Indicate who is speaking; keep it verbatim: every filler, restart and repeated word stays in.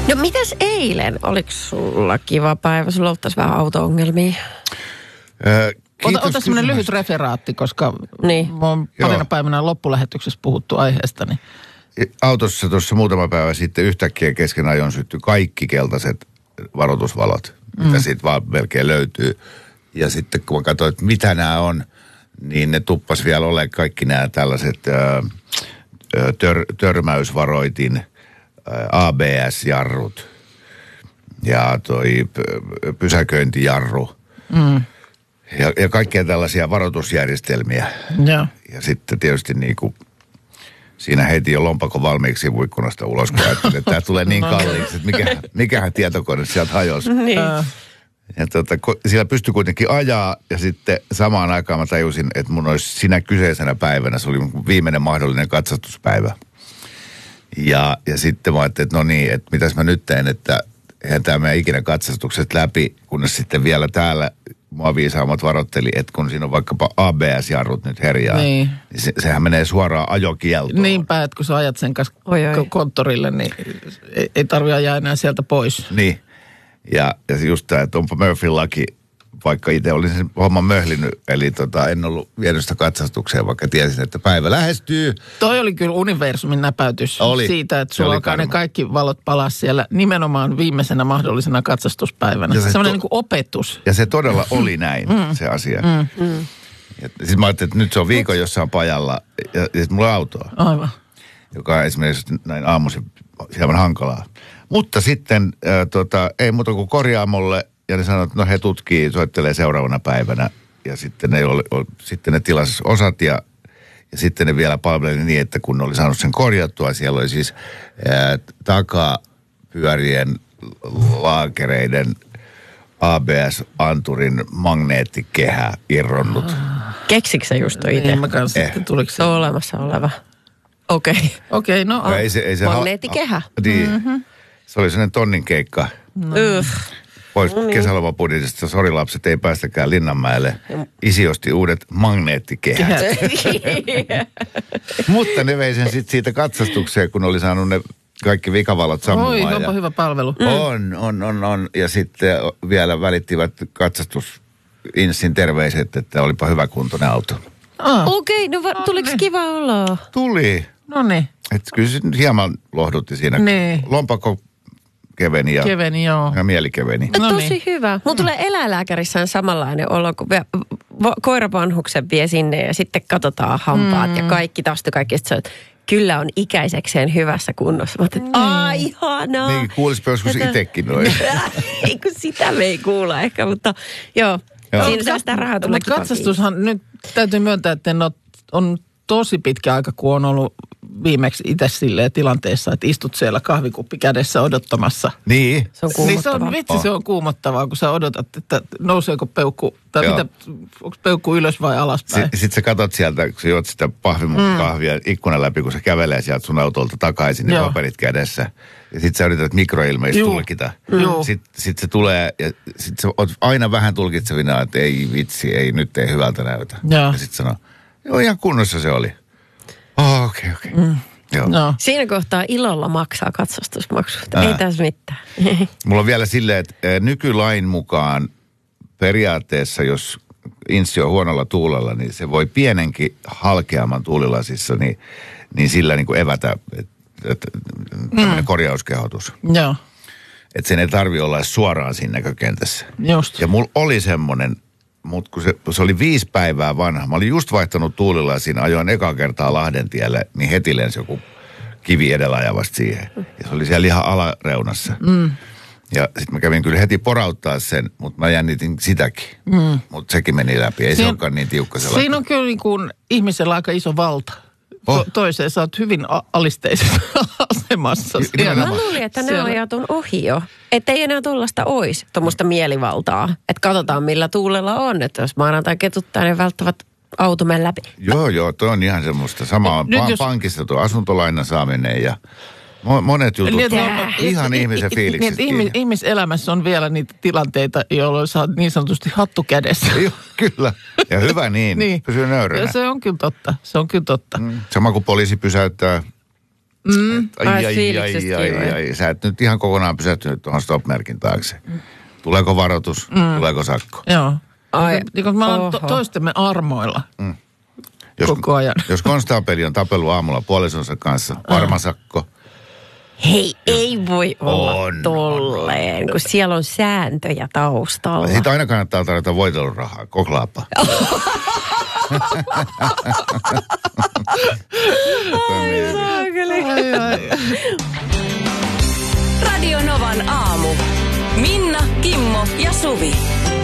Speaker 1: No mitäs eilen? Oliko sulla kiva päivä? Sulla ottaisi vähän auto-ongelmia?
Speaker 2: Öö,
Speaker 3: Ota, ota semmoinen lyhyt referaatti, koska niin. Mä oon parina päivänä loppulähetyksessä puhuttu aiheesta. Niin.
Speaker 2: Autossa tuossa muutama päivä sitten yhtäkkiä kesken ajon syttyi kaikki keltaiset varoitusvalot, mm. mitä siitä vaan melkein löytyy. Ja sitten kun mä katsoin, että mitä nämä on, niin ne tuppas vielä olemaan kaikki nämä tällaiset ö, tör, törmäysvaroitin, A B S-jarrut ja toi pysäköintijarru. Mm. Ja, ja kaikkea tällaisia varoitusjärjestelmiä.
Speaker 3: Ja,
Speaker 2: ja sitten tietysti niin kuin siinä heti jo lompakon valmiiksi ikkunasta ulos, kun ajattelin, että tämä tulee niin kalliiksi, että mikä, mikähän tietokone sieltä hajosi.
Speaker 1: Niin.
Speaker 2: Ja tota, siellä pystyi kuitenkin ajaa ja sitten samaan aikaan mä tajusin, että mun olisi sinä kyseisenä päivänä, se oli viimeinen mahdollinen katsastuspäivä. Ja, ja sitten mä ajattelin, että no niin, että mitäs mä nyt teen, että eihän tämä mene ikinä katsastukset läpi, kunnes sitten vielä täällä mua viisaammat varoitteli, että kun siinä on vaikkapa A B S-jarrut nyt herjaa, niin, niin se, sehän menee suoraan ajokieltoon.
Speaker 3: Niinpä, että kun sä ajat sen kanssa oi, oi. konttorille, niin ei, ei tarvitse ajaa enää sieltä pois.
Speaker 2: Niin, ja, ja just tämä, että onpa Murphyn laki, vaikka itse olin sen homman möhlinyt, eli tota, en ollut vienyt sitä katsastukseen, vaikka tiesin, että päivä lähestyy.
Speaker 3: Toi oli kyllä universumin näpäytys
Speaker 2: oli.
Speaker 3: Siitä, että sulla alkaa ne kaikki valot palaa siellä nimenomaan viimeisenä mahdollisena katsastuspäivänä. Se Sellainen to- niin kuin opetus.
Speaker 2: Ja se todella oli näin, mm. se asia. Mm. Mm. Sitten mä ajattelin, että nyt se on viikon jossain pajalla, ja, ja sitten mulla on autoa.
Speaker 3: Aivan.
Speaker 2: Joka on esimerkiksi näin aamuisin hieman hankalaa. Mutta sitten äh, tota, ei muuta kuin korjaamolle. Ja ne sanoo, että no he tutkii, soittelee seuraavana päivänä. Ja sitten ne, oli, oli, sitten ne tilasi osat ja, ja sitten ne vielä palveli niin, että kun ne oli saanut sen korjattua, siellä oli siis ää, takapyörien laakereiden A B S-anturin magneettikehä irronnut.
Speaker 1: Keksikö sä just toi itse?
Speaker 3: Niin, mä kanssa, eh. tuliko se?
Speaker 1: On olemassa oleva. Okei. Okay.
Speaker 3: Okei, okay, no.
Speaker 2: no ei se, ei se
Speaker 1: magneettikehä.
Speaker 2: Ha- niin. Mm-hmm. Se oli sellainen tonnin keikka.
Speaker 1: No.
Speaker 2: Pois no niin. Kesälomapudisesta, sori lapset, ei päästäkään Linnanmäelle. Isi osti uudet magneettikehät. Mutta ne vei sen sitten siitä katsastukseen, kun oli saanut ne kaikki vikavalot sammumaan.
Speaker 3: Oi, onpa hyvä palvelu.
Speaker 2: Mm. On, on, on, on. Ja sitten vielä välittivät katsastusinsin terveiset, että olipa hyväkuntoinen auto.
Speaker 1: Ah. Okei, okay, no va- tuliko kiva oloa?
Speaker 2: Tuli.
Speaker 3: No niin.
Speaker 2: Että kyllä se hieman lohdutti siinä.
Speaker 3: Niin.
Speaker 2: Lompakko keveni ja,
Speaker 3: keveni, joo.
Speaker 2: ja mieli keveni.
Speaker 1: No tosi niin. Hyvä. Mun tulee eläinlääkärissään samanlainen olo, kun koiravanhuksen vie sinne ja sitten katsotaan hampaat mm. ja kaikki tastu kaikki. Sitten kyllä on ikäisekseen hyvässä kunnossa. Mä ajattelin, että aah, ihanaa.
Speaker 2: Niin, kuulisipä joskus itsekin noin.
Speaker 1: Ei kun sitä me ei kuulla ehkä, mutta joo. joo. Siinä saa sitä rahaa tulla
Speaker 3: kipakin. Katsastushan nyt täytyy myöntää, että en ole, on tosi pitkä aika, kun on ollut viimeksi itse silleen tilanteessa, että istut siellä kahvikuppi kädessä odottamassa.
Speaker 2: Niin.
Speaker 1: Se on kuumottavaa.
Speaker 3: Niin se on, vitsi oh. se on kuumottavaa, kun sä odotat, että nouseeko peukku, tai mitä, onko peukku ylös vai alaspäin.
Speaker 2: Sitten sit sä katot sieltä, kun sä juot sitä pahvimukahvia mm. ikkunan läpi, kun se kävelee sieltä sun autolta takaisin, ne paperit kädessä. Ja sit sä yrität mikroilmeistä tulkita. Mm. Sitten sit se tulee, ja sit sä oot aina vähän tulkitsevina, että ei vitsi, ei nyt ei hyvältä näytä. Ja, ja sit sanoo, joo ihan kunnossa se oli. Oh, okei, okay, okei. Okay. Mm.
Speaker 1: No. Siinä kohtaa ilolla maksaa katsastusmaksut. Ää. Ei tässä mitään.
Speaker 2: Mulla on vielä silleen, että nykylain mukaan periaatteessa, jos inssi on huonolla tuulella, niin se voi pienenkin halkeaman tuulilasissa, niin, niin sillä niin kuin evätä et, et, tämmöinen mm. korjauskehotus.
Speaker 3: Joo.
Speaker 2: Että sen ei tarvitse olla suoraan siinä näkökentässä.
Speaker 3: Just.
Speaker 2: Ja mulla oli semmoinen, mutta kun se, se oli viisi päivää vanha, mä olin just vaihtanut tuulilasin, ajoin ekaa kertaa Lahdentielle, niin heti lensi joku kivi edellä ajavasti siihen. Ja se oli siellä ihan alareunassa. Mm. Ja sitten mä kävin kyllä heti porauttaa sen, mutta mä jännitin sitäkin. Mm. Mutta sekin meni läpi, ei Siin, se olekaan niin tiukka sellainen.
Speaker 3: Siinä on kyllä niin kuin ihmisellä aika iso valta. Oh. To- toiseen sä oot hyvin a- alisteisessa asemassa.
Speaker 1: Mä luulin, että ne on ajatun ohi jo. Että ei enää tuollaista ois, tuommoista mielivaltaa. Että katsotaan millä tuulella on. Että jos maanantai ketuttaa, niin välttävät automen läpi.
Speaker 2: Joo, joo, toi on ihan semmoista. Sama on pa- jos... pankista tuo asuntolainan saaminen ja monet jutut niin, on äh. ihan ihmisen fiilikset.
Speaker 3: Niin, ihmis, ihmiselämässä on vielä niitä tilanteita, jolloin sä oot niin sanotusti hattu kädessä.
Speaker 2: Joo, kyllä. Ja hyvä niin. niin. Pysyy nöyränä.
Speaker 3: Ja se on kyllä totta. Se on kyllä totta.
Speaker 2: Mm. Sama kuin poliisi pysäyttää
Speaker 3: Mm.
Speaker 2: Ai,
Speaker 1: Ai,
Speaker 2: ai,
Speaker 1: fiiliksestä
Speaker 2: ai, ai,
Speaker 1: kivoja.
Speaker 2: ai. Sä et nyt ihan kokonaan pysähtynyt tuohon stop-merkin taakse. Tuleeko varoitus? Mm. Tuleeko sakko?
Speaker 3: Joo.
Speaker 1: Ai,
Speaker 3: Niin kuin me ollaan to-
Speaker 1: oho.
Speaker 3: toistemme armoilla
Speaker 2: Mm. Jos,
Speaker 3: koko ajan.
Speaker 2: jos konstaapeli on tapellut aamulla puolisonsa kanssa, varma sakko.
Speaker 1: Hei, ei voi olla
Speaker 2: On,
Speaker 1: tolleen, kun siellä on sääntöjä taustalla.
Speaker 2: Siitä aina kannattaa tarjota voitelurahaa. Koklaapa.
Speaker 3: Ai, ai.
Speaker 4: Radio Novan aamu. Minna, Kimmo ja Suvi.